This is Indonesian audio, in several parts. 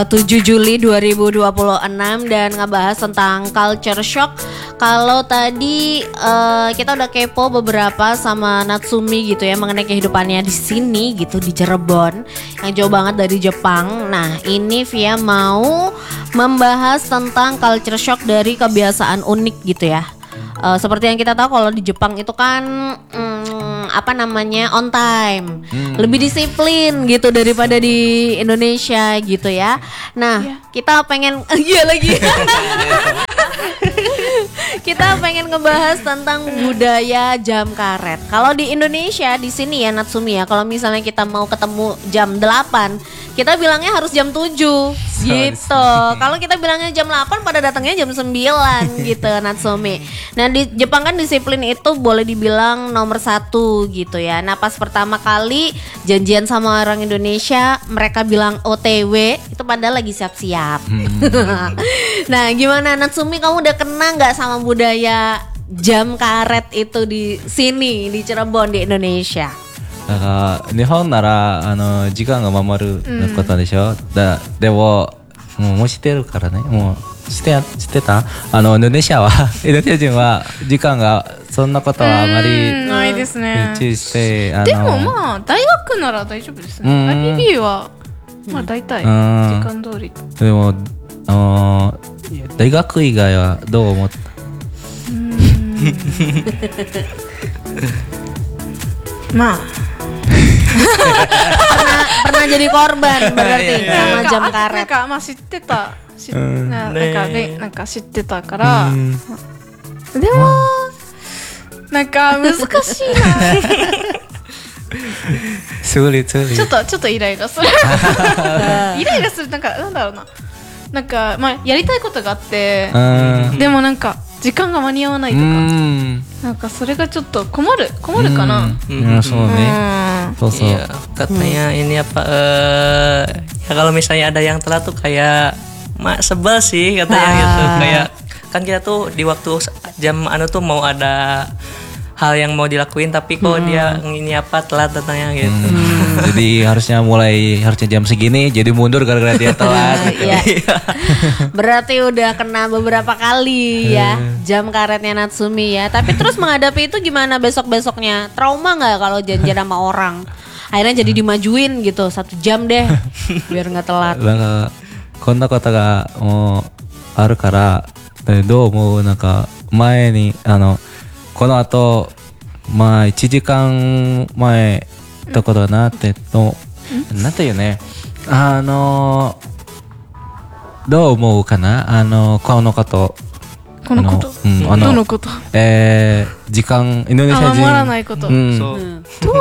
7 Juli 2026 dan ngebahas tentang culture shock. Kalau tadi kita udah kepo beberapa sama Natsumi gitu ya mengenai kehidupannya di sini gitu di Cirebon yang jauh banget dari Jepang. Nah, ini Via mau membahas tentang culture shock dari kebiasaan unik gitu ya. Seperti yang kita tahu kalau di Jepang itu kan on time, lebih disiplin gitu daripada di Indonesia gitu ya. Nah, kita pengen lagi. Kita pengen ngebahas tentang budaya jam karet. Kalau di Indonesia di sini ya Natsumi ya, kalau misalnya kita mau ketemu jam 8, kita bilangnya harus jam 7 gitu. Kalau kita bilangnya jam 8 pada datangnya jam 9 gitu Natsumi. Nah, di Jepang kan disiplin itu boleh dibilang nomor 1 gitu ya. Nah, pas pertama kali janjian sama orang Indonesia, mereka bilang OTW, itu padahal lagi siap-siap. Nah, gimana Natsumi, kamu udah kena nggak sama budaya jam karet itu di sini di Cirebon di Indonesia? だから日本なら時間が守ることでしょ、でももう知ってるからね、もう知ってたインドネシア人は時間がそんなことはあまりないですね。 注意してでもまあ大学なら大丈夫ですね。IBB はまあ大体時間通り。 でも大学以外はどう思った？ まあ pernah jadi korban berarti sama jam karet. なんかまあ知ってた。なんか知ってたから。でもなんか難しいな。 ちょっとイライラする。イライラするなんだろうな。なんかまあやりたいことがあって、でもなんか時間が間に合わないとか、なんかそれがちょっと困るかな。 そうね。そうそう。 Iya, katanya ini apa ya kalau misalnya ada yang telat tuh kayak sebel sih katanya gitu. Kayak kan kita tuh di waktu jam tuh mau ada hal yang mau dilakuin tapi kok dia ini apa telat datangnya gitu. Jadi harusnya jam segini jadi mundur gara-gara dia telat. Iya. Berarti udah kena beberapa kali ya jam karetnya Natsumi ya. Tapi terus menghadapi itu gimana besok-besoknya? Trauma nggak kalau janjian sama orang? Akhirnya jadi dimajuin gitu 1 jam deh biar nggak telat. こんなことがもうあるからどう思う？なんか前にこの後まあ1時間前ところなってのなんていうねどう思うかなこのことどのこと？ 時間インドネシア人守らないこと。どう思う？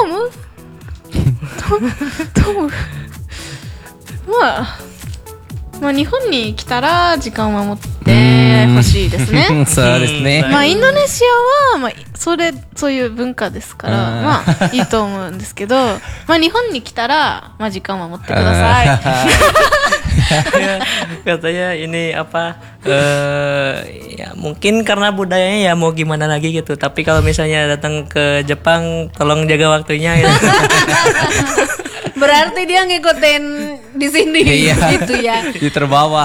まあ日本に来たら時間を守ってほしいですね。 そうですね。 まあインドネシアはまあそういう文化ですからまあいいと思うんですけど、まあ日本に来たらまあ時間を守ってください。 Katanya ini apa ya mungkin karena budayanya ya mau gimana lagi gitu, tapi kalau misalnya datang ke Jepang tolong jaga waktunya gitu. Berarti dia ngikutin di sini gitu ya. Terbawa.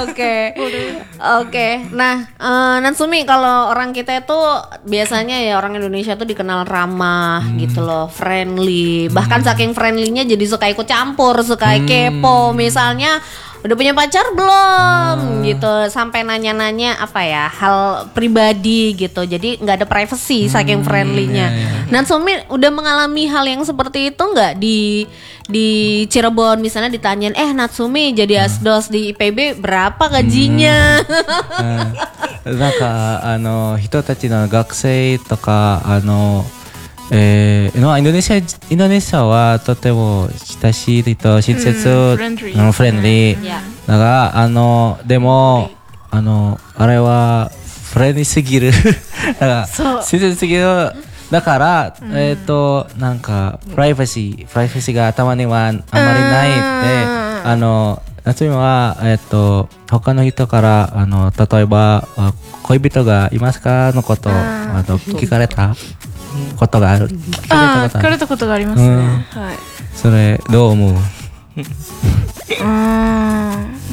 Oke. Nah, Natsumi, kalau orang kita itu biasanya ya orang Indonesia tuh dikenal ramah gitu loh, friendly. Bahkan saking friendly-nya jadi suka ikut campur, suka kepo. Misalnya udah punya pacar belum gitu, sampai nanya-nanya apa ya hal pribadi gitu, jadi nggak ada privacy saking friendly-nya. Natsumi udah mengalami hal yang seperti itu nggak di Cirebon, misalnya ditanyain Natsumi jadi asdos di IPB berapa gajinya? なんか人たちの学生とかインドネシアはとても親しいと親切、フレンリーだがでもあれはフレンリーすぎるだから親切すぎるだからなんかプライバシーが頭にはあまりないって夏美は他の人から例えば恋人がいますかのことを聞かれたことがある。 聞かれたことがありますね。はい。 それどう思う？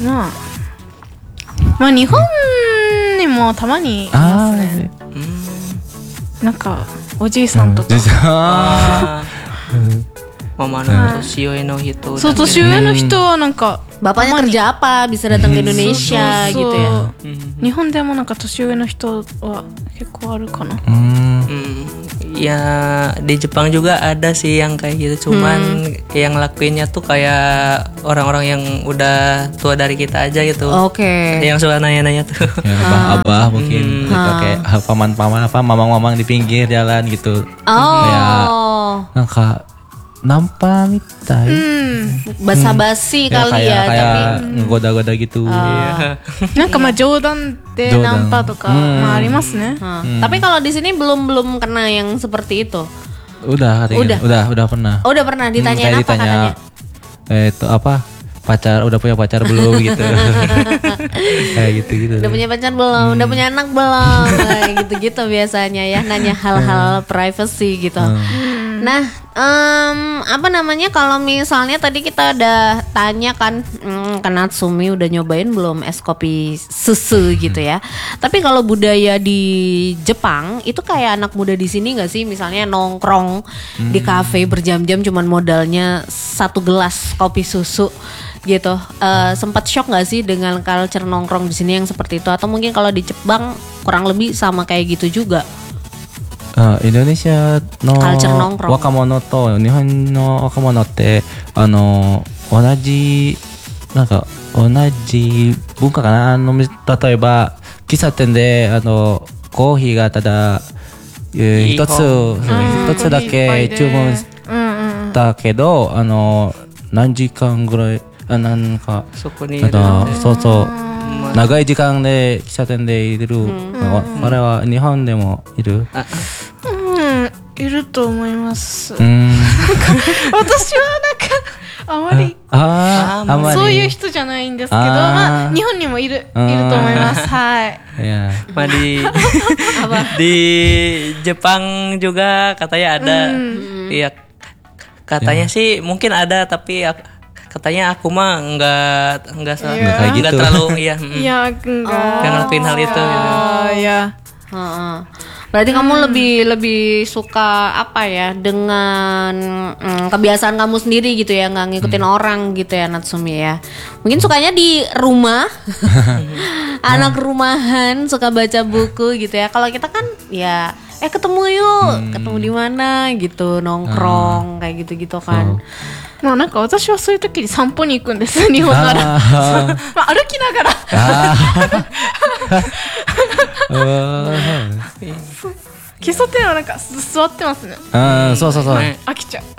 まあ日本にもたまにいますね。なんかおじいさんとか。 あmama no toshio no hito. そう年上の人はなんか Bapaknya kerja apa bisa datang ke Indonesia そう gitu ya. 日本でもなんか年上の人は結構あるかな。 Ya di Jepang juga ada sih yang kayak gitu, cuman yang lakuinnya tuh kayak orang-orang yang udah tua dari kita aja gitu. Oke. Yang suka nanya-nanya tuh. Ya, abah-abah mungkin gitu, kayak paman-paman apa mamang-mamang di pinggir jalan gitu. Oh. Nangka nampa mitai. Basa-basi kali ya, kayak tapi ngegoda-goda gitu. なんかまあ冗談でナンパとかまあありますね。 Tapi kalau di sini belum kena yang seperti itu. Udah katanya. Udah pernah. Oh, udah pernah ditanyain Kayak apa katanya? Itu apa? Pacar udah punya pacar belum gitu. Kayak gitu. Udah punya pacar belum? Udah punya anak belum? Kayak gitu-gitu biasanya ya, nanya hal-hal privacy gitu. Nah, apa namanya, kalau misalnya tadi kita udah tanya kan, ke Natsumi udah nyobain belum es kopi susu gitu ya. Tapi kalau budaya di Jepang itu kayak anak muda di sini nggak sih? Misalnya nongkrong di kafe berjam-jam cuman modalnya 1 gelas kopi susu gitu. Sempat shock nggak sih dengan culture nongkrong di sini yang seperti itu? Atau mungkin kalau di Jepang kurang lebih sama kayak gitu juga? Indonesia no Culture nongkrong. 若者と日本の若者って同じ文化かな。例えば喫茶店でコーヒーがただ一つだけ注文したけど何時間ぐらいなんかそこにいるんで。 そう長い時間で喫茶店でいる。あれは日本でもいる。 いると思います。私はうんなんかあまりあんまりそういう人じゃないんですけど、 あーまあ日本にもいると思います。はい。 Ya. Ma di Jepang juga katanya ada. Iya. Katanya sih mungkin ada, tapi katanya aku mah enggak kayak gitu. terlalu iya. いや、enggak. Yang ngelakuin hal itu gitu. Ya. Heeh. Berarti kamu lebih suka apa ya, dengan kebiasaan kamu sendiri gitu ya, nggak ngikutin orang gitu ya Natsumi ya. Mungkin sukanya di rumah, anak rumahan, suka baca buku gitu ya. Kalau kita kan ya ketemu yuk, ketemu di mana gitu, nongkrong kayak gitu-gitu kan. まあなんか私はそういう時に散歩に行くんです。日本なら。まあ歩きながら。喫茶店はなんか座ってますね。 そうそうそう。 飽きちゃう。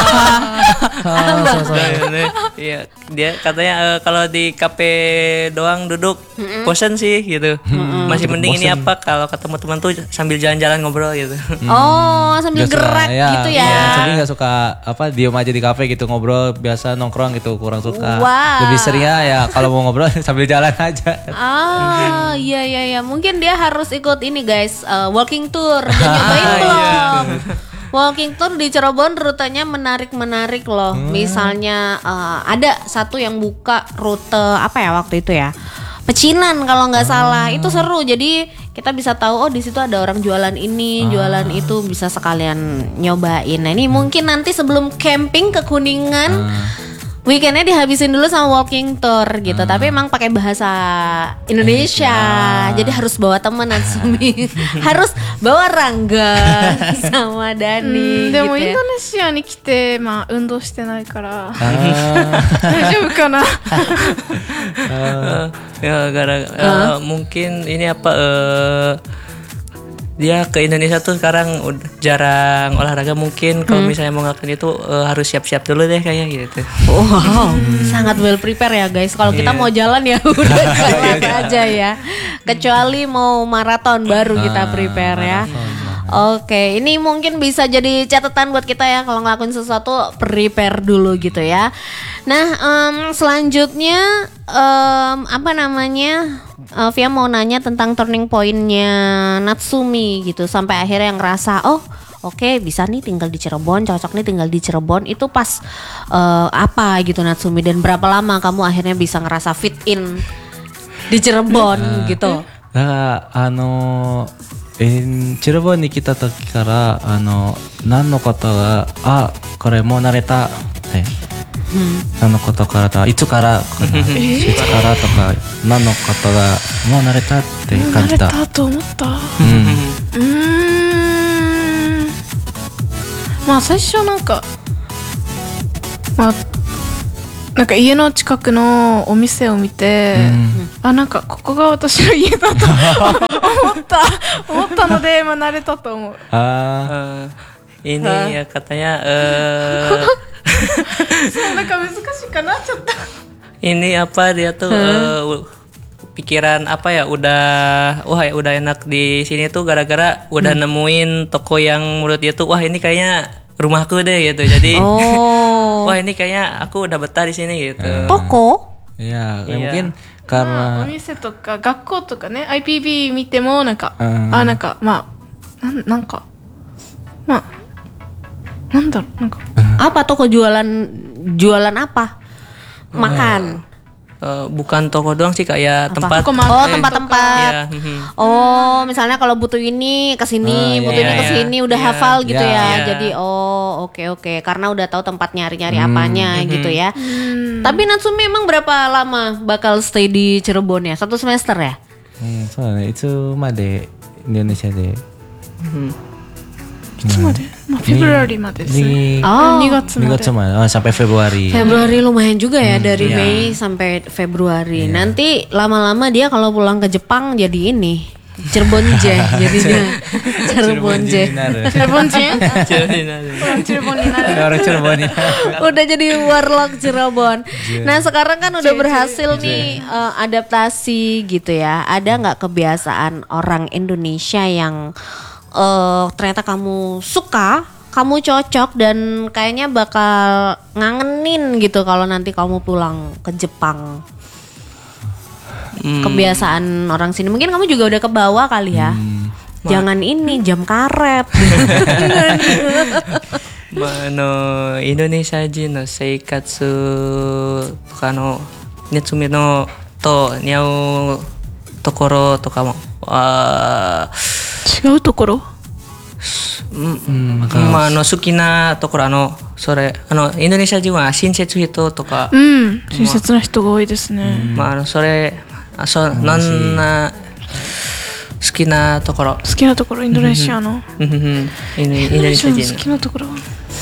Iya, iya. Dia katanya kalau di kafe doang duduk bosan sih gitu. Masih mending ini apa kalau ketemu teman tuh sambil jalan-jalan ngobrol gitu. Oh, sambil Nggak suka, gerak gitu ya. Tapi nggak suka diem aja di kafe gitu ngobrol biasa nongkrong gitu, kurang suka. Wow. Lebih seringnya ya kalau mau ngobrol sambil jalan aja. Ah, iya. Mungkin dia harus ikut ini guys, walking tour. Udah nyobain belum? Walking tour di Cirebon rutenya menarik loh. Misalnya ada satu yang buka rute apa ya waktu itu ya? Pecinan kalau nggak salah. Itu seru. Jadi kita bisa tahu di situ ada orang jualan ini, jualan itu, bisa sekalian nyobain. Nah, ini mungkin nanti sebelum camping ke Kuningan weekendnya dihabisin dulu sama walking tour gitu. Tapi emang pakai bahasa Indonesia. Jadi harus bawa teman Natsumi. Harus bawa Rangga sama Dani でもイン gitu ド ya. ネシアに来てまあ運動してないから大丈夫かな。 Ya mungkin ini apa dia ke Indonesia tuh sekarang jarang olahraga, mungkin kalau misalnya mau ngelakuin itu harus siap-siap dulu deh kayak gitu. Wow, sangat well prepare ya guys. Kalau kita mau jalan ya udah jalan aja ya. Kecuali mau maraton baru kita prepare ya. Oke, ini mungkin bisa jadi catatan buat kita ya, kalau ngelakuin sesuatu prepare dulu gitu ya. Nah, selanjutnya apa namanya? Via mau nanya tentang turning point-nya Natsumi gitu, sampai akhirnya yang ngerasa oke, bisa nih tinggal di Cirebon, cocok nih tinggal di Cirebon. Itu pas apa gitu Natsumi, dan berapa lama kamu akhirnya bisa ngerasa fit in di Cirebon gitu. だからチルボンに来た時から何のことがこれもう慣れた、ね何のことからだいつからかな、いつからとか何のことがもう慣れたって感じた。 慣れたと思った。まあ最初なんかなんか家の近くのお店を見て、なんかここが私の家だと思ったので、慣れたと思う。 Ini ya katanya そうなんか難しいかなちょっと。 ini apa dia tuh pikiran apa ya udah enak di sini tuh gara-gara udah nemuin toko yang menurut dia tuh wah ini kayaknya rumahku deh gitu. Jadi wah ini kayaknya aku udah betah di sini gitu. Toko? Ya, mungkin karena お店とか学校とかね IPB 見てもなんかなんかなんかなんだろうなんか Apa toko jualan apa? Makan. Bukan toko doang sih kayak tempat. Tempat-tempat. Iya. Oh, misalnya kalau butuh ini ke sini, butuh ini ke sini udah hafal gitu ya. Iya. Jadi oke. Karena udah tahu tempat nyari-nyari apanya gitu ya. Tapi Natsumi emang berapa lama bakal stay di Cirebon ya? 1 semester ya? そうだね。いつまでインドネシアで。 いつまで？フェブラリまでですね。 2 2月まで。 sampai Februari. Februari lumayan juga ya dari Mei sampai Februari. Nanti lama-lama dia kalau pulang ke Jepang jadi ini Cirebonje jadinya. Cirebonje. Orang Cirebon ini. Udah jadi warlock Cirebon. Nah sekarang kan udah berhasil nih adaptasi gitu ya. Ada nggak kebiasaan orang Indonesia yang ternyata kamu suka, kamu cocok dan kayaknya bakal ngangenin gitu kalau nanti kamu pulang ke Jepang? Kebiasaan orang sini mungkin kamu juga udah kebawa kali ya. Jangan ini jam karet. Indonesia人の生活とかのNatsumiのと似合うところとかも違うところ？ 好きなところそれインドネシア人は親切人とか親切な人が多いですね。 それなんな好きなところインドネシアのインドネシア人好きなところ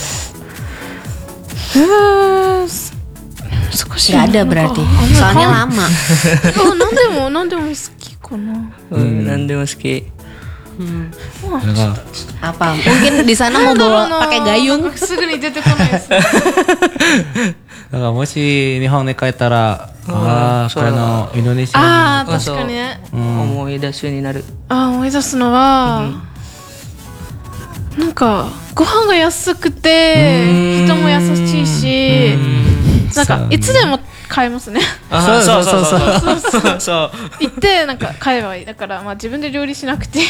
難しい Gak ada berarti soalnya lama. 何でも好きかな。 何でも好き Apa? Mungkin di sana mau bawa pakai gayung. すぐに出てこないです。 だからもし日本に帰ったらこれのインドネシア確かにね。 思い出すようになる。 思い出すのはなんかご飯が安くて人も優しいしなんかいつでも買えますね。 そう行ってなんか買えばいい。だから自分で料理しなくていい。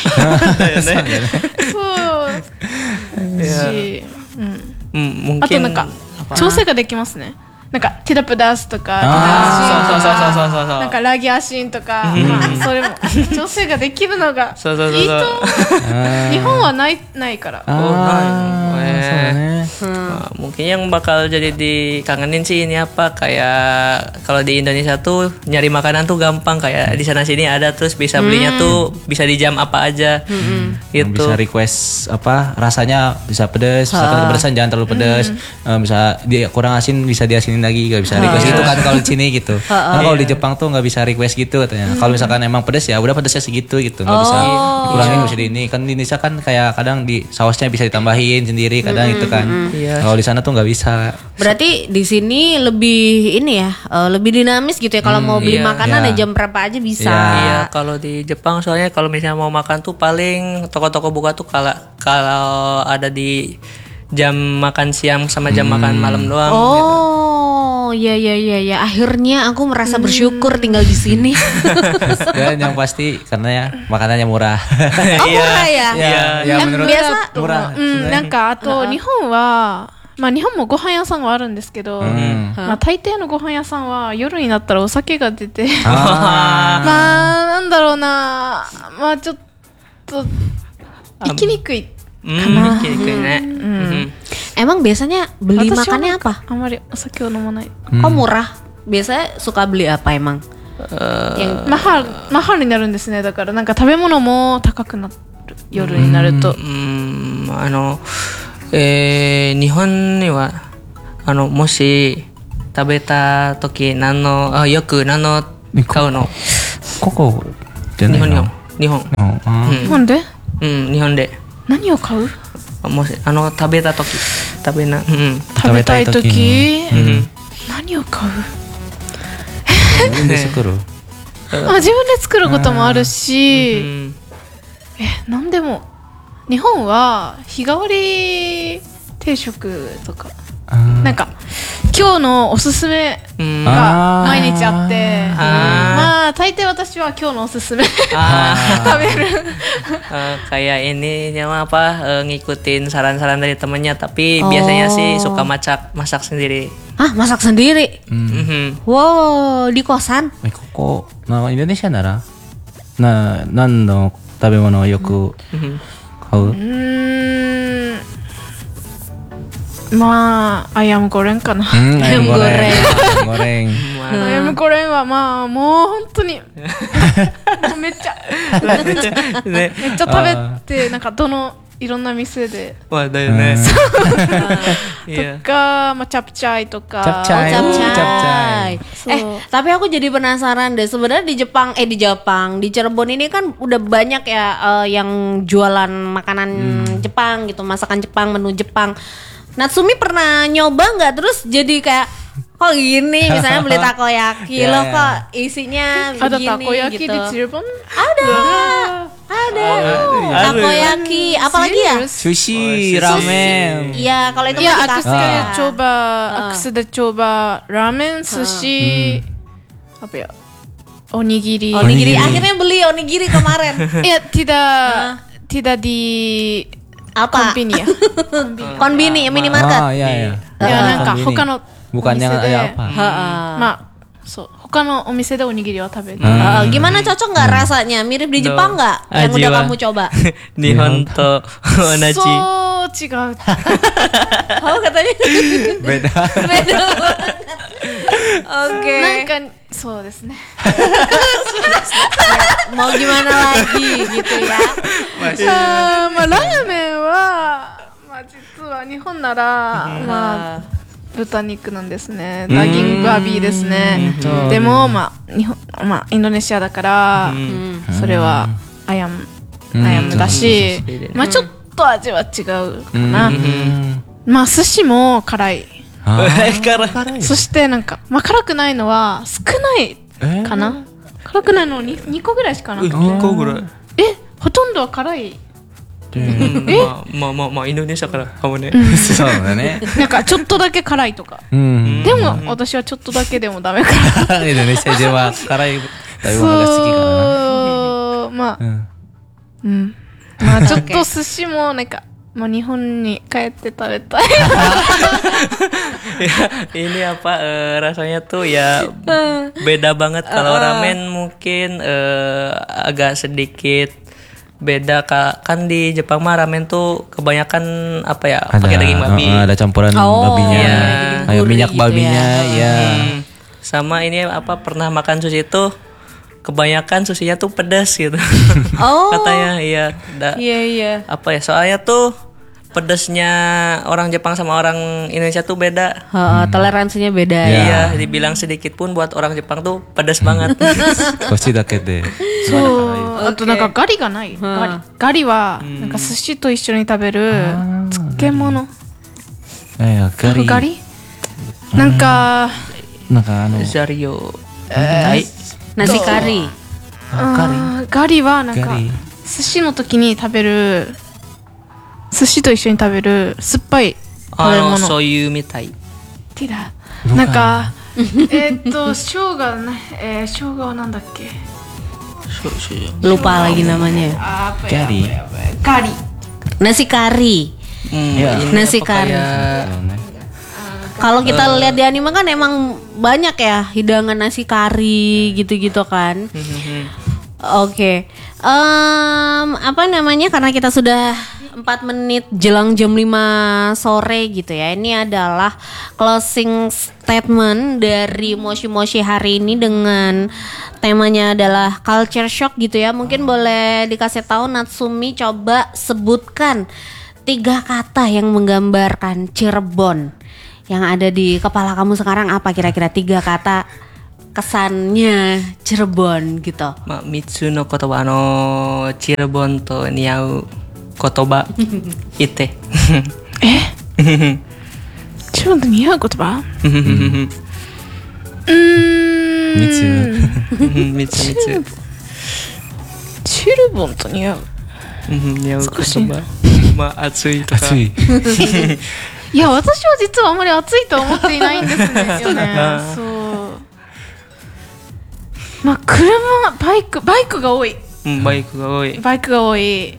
そうし、あとなんか調整ができますね。なんかティラプダースとかなんかラギアシンとかそれも調整ができるのがいいと思う。日本はないから。 Mungkin yang bakal jadi dikangenin sih ini apa kayak kalau di Indonesia tuh nyari makanan tuh gampang kayak di sana sini ada terus bisa belinya tuh bisa di jam apa aja gitu. Bisa request apa rasanya bisa pedas, kepedesan jangan terlalu pedas, bisa dia kurang asin bisa diasinin lagi, gak bisa request gitu kan kalau di sini gitu. Nah, kalau di Jepang tuh nggak bisa request gitu katanya. Kalau misalkan emang pedas ya udah pedasnya segitu gitu, nggak bisa kurangin bisa di ini. Kan di Indonesia kan kayak kadang di sausnya bisa ditambahin sendiri kadang gitu kan. Kalau di sana tuh nggak bisa. Berarti di sini lebih ini ya, lebih dinamis gitu ya. Kalau mau beli makanan ya jam berapa aja bisa. Iya, kalau di Jepang soalnya kalau misalnya mau makan tuh paling toko-toko buka tuh kalau ada di jam makan siang sama jam makan malam doang. Iya. Akhirnya aku merasa bersyukur tinggal di sini. Dan yang pasti karena ya makanannya murah. Murah ya? Ya menurut biasa murah. なんかあと日本はまあ日本もご飯屋さんはあるんですけど、まあ大抵のご飯屋さんは夜になったらお酒が出てあまあなんだろうな、まあちょっと生きにくい。 Emang biasanya beli makannya apa? あまりお酒を飲まない。 Oh murah. Biasanya suka beli apa emang? Yang マハルになるんですね。だからなんか食べ物も高くなる、夜になると。 日本にはもし食べた時よく何の買うの？ ここじゃないの？ 日本日本で？ 日本で何を買う？ もし食べた時食べたい時何を買う？ 自分で作る？ 自分で作ることもあるし、なんでも日本は日替わり定食とかなんか今日のおすすめが毎日あって、まあ大抵私は今日のおすすめ食べる。 kayak ini ngikutin saran-saran dari temennya, tapi biasanya sih suka masak sendiri. Hah, masak sendiri? Wow, di kosan? ここインドネシアなら何の食べ物をよく買う？ まあアヤムゴレンかな。 アヤムゴレンアヤムゴレンはまあもう本当にもうめっちゃ食べて、なんかどのいろんな店でだよねとか、まあチャプチャイとか。 チャプチャイ。 Tapi aku jadi penasaran deh, sebenarnya di Cirebon ini kan udah banyak ya yang jualan makanan Jepang gitu, masakan Jepang, menu Jepang. Natsumi pernah nyoba nggak? Terus jadi kayak kok gini, misalnya beli takoyaki loh kok isinya begini. Ada takoyaki gitu. Di Cirebon? Ada. Takoyaki, apalagi ya? Sushi, ramen. Iya, kalau itu ya, aku sudah coba ramen, sushi, apa ya? Onigiri. Akhirnya beli onigiri kemarin. Ya, tidak di apa? Konbini ya. Konbini, minimarket. Ya, なんか他の bukannya ada apa? まあそう他のお店でおにぎりを食べる。 Gimana, cocok nggak rasanya? Mirip di Jepang nggak? Yang udah kamu coba? Nihon to onaji. So 違う。 Oh katanya Beda. Oke. なんかそうですね。 Mau gimana lagi gitu ya? まあラーメンはまあ実は日本ならまあ豚肉なんですね。ダギンガビーですね。でもまあインドネシアだからそれはアヤムだし、まあちょっと味は違うかな。まあ寿司も辛い。そしてなんかまあ辛くないのは少ないかな。辛くないの2個ぐらいしかなくて。 2個ぐらい。 ほとんどは辛い。 まあインドネシアからかもね。 そうだね。 なんかちょっとだけ辛いとか。でも私はちょっとだけでもダメかな。 インドネシアでは辛い食べ物が好きかな。まあちょっと寿司もなんかまあ日本に帰って食べたい。 Ini apa rasanya tuh ya beda banget. Kalau ramen mungkin agak sedikit beda kan di Jepang mah ramen tuh kebanyakan apa ya pakai daging babi. Ada campuran babinya, kayak minyak babinya, ya. Sama ini apa pernah makan sushi itu kebanyakan susinya tuh pedas gitu. Katanya iya. Iya. Apa ya soalnya tuh pedasnya orang Jepang sama orang Indonesia tuh beda. Toleransinya beda ya. Iya, dibilang sedikit pun buat orang Jepang tuh pedas banget. Koshi dake de. あとなんかガリがない。ガリはなんか寿司と一緒に食べる漬物。ガリ？なんか Zario。 nasi kari。 ガリはなんか寿司の時に食べる寿司と一緒に食べる酸っぱい食べ物。 そういうみたい。 ティラ。なんか生姜はなんだっけ。 Lupa lagi namanya. Kari. Kari. Nasi kari. Nasi kari. Kalau kita lihat di anime kan emang banyak ya hidangan nasi kari gitu-gitu kan. Oke. Apa namanya, karena kita sudah 4 menit jelang jam 5 sore gitu ya. Ini adalah closing statement dari Moshi Moshi hari ini dengan temanya adalah culture shock gitu ya. Mungkin boleh dikasih tahu Natsumi, coba sebutkan 3 kata yang menggambarkan Cirebon yang ada di kepala kamu sekarang. Apa kira-kira 3 kata kesannya Cirebon gitu? Mitsu no kotoba Cirebon to niau kotoba ite. Cirebon to niau kotoba? Mitsu. Mitsu. Cirebon to niau. Niau kotoba. Atsui to ka. 暑い。 いや、私は実はあまり暑いと思っていないんですね。よね。そう。まあ車、バイクが多い。 バイクが多い。 バイクが多い。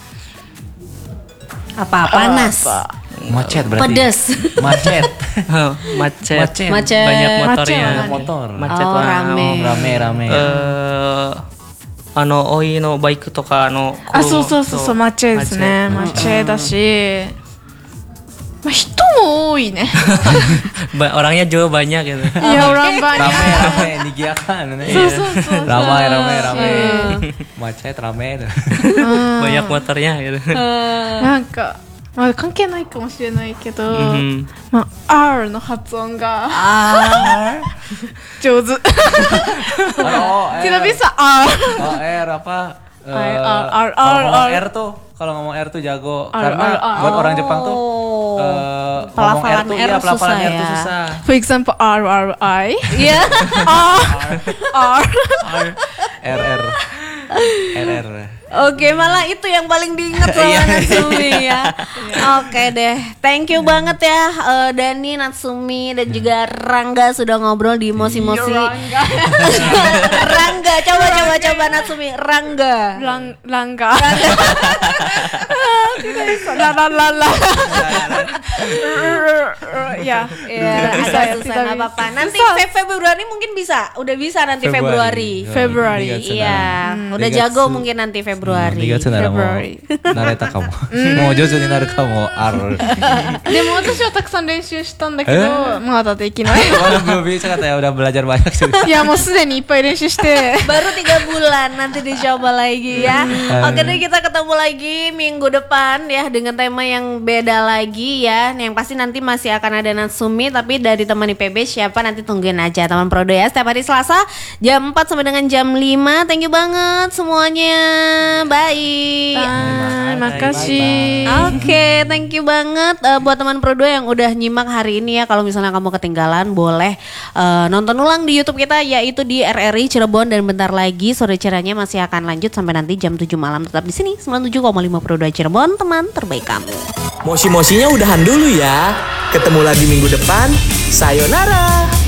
Apa? Panas. Macet berarti. Pedes. Macet. Macet. Macet. Banyak motornya. Banyak motor. Macet Oh, banget. rame. Rame. おいのバイクとかあ、そうそうそうそう、マチェですね。マチェだし、まあ人も多いね。 orangnya juga banyak gitu. Iya, orang banyak. Rame, digiakan. そう。 Ramai. Macet rame. Banyak motornya gitu. なんか、まあ関係ないかもしれないけど、まあ R の発音が上手。 Tidak bisa R. Oh, R apa? R. Kalau ngomong R tuh, kalau ngomong R tuh jago. Karena buat orang Jepang tuh ngomong R Pelafalan tuh R iya, pelafalan susah R tuh ya. susah. For example, RRI. Iya. RR. Oke, malah itu yang paling diingat sama Natsumi ya. Oke deh, thank you banget ya Dani, Natsumi dan juga Rangga sudah ngobrol di Moshi-Moshi. Rangga, coba Natsumi, Rangga. Rangga. Tidak bisa. La. Ya, Ya, bisa, agak ya, susah, tidak nggak bisa. apa-apa. Nanti Susah. Februari mungkin bisa, udah bisa nanti Februari. Februari. Iya, udah jago mungkin nanti Februari. 2月ならもう February 慣れたかも。もう徐々になるかも。R。 でも私はたくさん練習したんだけど、まだできない。 Waduh, belum bisa kata ya, udah belajar banyak juga. いや、もうすでにいっぱい練習して。 Baru 3 bulan, nanti dicoba lagi ya. Oke deh, kita ketemu lagi minggu depan ya dengan tema yang beda lagi ya. Yang pasti nanti masih akan ada Natsumi, tapi dari teman IPB siapa nanti tungguin aja teman Prodo ya. Setiap hari Selasa jam 4 sampai dengan jam 5. Thank you banget semuanya. Bye. Makasih. Oke, thank you banget buat teman Prodo yang udah nyimak hari ini ya. Kalau misalnya kamu ketinggalan boleh nonton ulang di YouTube kita yaitu di RRI Cirebon, dan bentar lagi sore cerahnya masih akan lanjut sampai nanti jam 7 malam. Tetap di sini 97,5 Prodo Cirebon, teman terbaik kamu. Moshi-moshinya udahan dulu ya. Ketemu lagi minggu depan. Sayonara.